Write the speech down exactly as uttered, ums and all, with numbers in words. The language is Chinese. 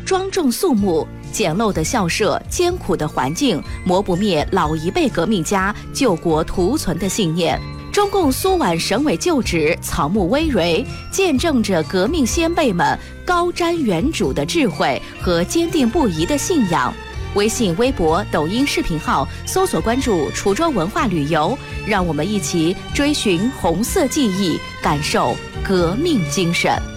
庄重肃穆，简陋的校舍，艰苦的环境，磨不灭老一辈革命家救国图存的信念。中共苏皖省委旧址草木葳蕤，见证着革命先辈们高瞻远瞩的智慧和坚定不移的信仰。微信、微博、抖音视频号搜索关注滁州文化旅游，让我们一起追寻红色记忆，感受革命精神。